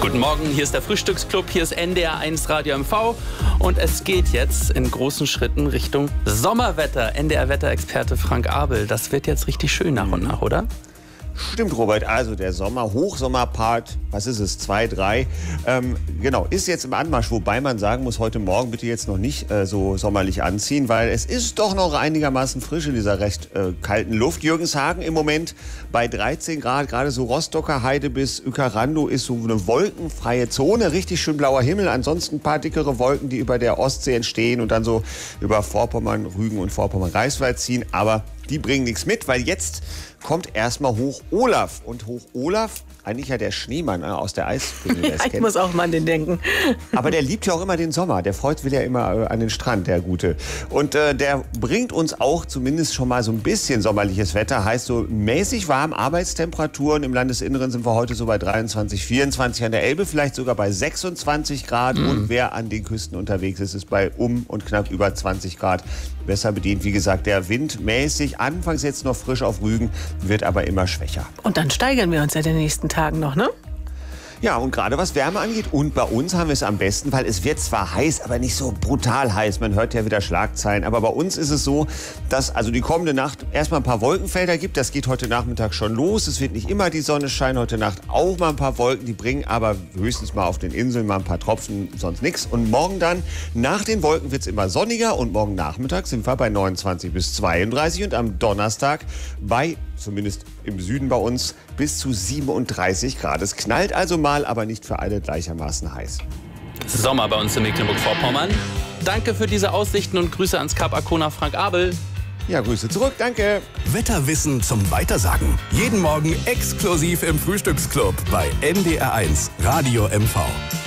Guten Morgen, hier ist der Frühstücksclub, hier ist NDR 1 Radio MV und es geht jetzt in großen Schritten Richtung Sommerwetter. NDR-Wetterexperte Frank Abel, das wird jetzt richtig schön nach und nach, oder? Stimmt, Robert. Also der Hochsommerpart, was ist es, 2, 3, genau, ist jetzt im Anmarsch. Wobei man sagen muss, heute Morgen bitte jetzt noch nicht so sommerlich anziehen, weil es ist doch noch einigermaßen frisch in dieser recht kalten Luft. Jürgenshagen im Moment bei 13 Grad, gerade so Rostocker Heide bis Uekerrandow ist so eine wolkenfreie Zone, richtig schön blauer Himmel. Ansonsten ein paar dickere Wolken, die über der Ostsee entstehen und dann so über Vorpommern, Rügen und Vorpommern-Greifswald ziehen. Aber die bringen nichts mit, weil jetzt kommt erstmal Hoch Olaf. Und Hoch Olaf, eigentlich ja der Schneemann aus der Eisbühne. Ja, ich muss auch mal an den denken. Aber der liebt ja auch immer den Sommer. Der will ja immer an den Strand, der Gute. Und der bringt uns auch zumindest schon mal so ein bisschen sommerliches Wetter. Heißt so mäßig warm, Arbeitstemperaturen. Im Landesinneren sind wir heute so bei 23, 24. An der Elbe vielleicht sogar bei 26 Grad. Und wer an den Küsten unterwegs ist, ist bei und knapp über 20 Grad. Besser bedient, wie gesagt, der Wind mäßig. Anfangs jetzt noch frisch auf Rügen, wird aber immer schwächer. Und dann steigern wir uns ja in den nächsten Tagen noch, ne? Ja, und gerade was Wärme angeht, und bei uns haben wir es am besten, weil es wird zwar heiß, aber nicht so brutal heiß. Man hört ja wieder Schlagzeilen. Aber bei uns ist es so, dass also die kommende Nacht erstmal ein paar Wolkenfelder gibt. Das geht heute Nachmittag schon los. Es wird nicht immer die Sonne scheinen. Heute Nacht auch mal ein paar Wolken. Die bringen aber höchstens mal auf den Inseln mal ein paar Tropfen, sonst nichts. Und morgen dann, nach den Wolken wird es immer sonniger. Und morgen Nachmittag sind wir bei 29 bis 32. Und am Donnerstag bei, zumindest im Süden bei uns, bis zu 37 Grad. Es knallt also mal, aber nicht für alle gleichermaßen heiß. Sommer bei uns in Mecklenburg-Vorpommern. Danke für diese Aussichten und Grüße ans Kap Arkona, Frank Abel. Ja, Grüße zurück, danke. Wetterwissen zum Weitersagen. Jeden Morgen exklusiv im Frühstücksclub bei NDR 1 Radio MV.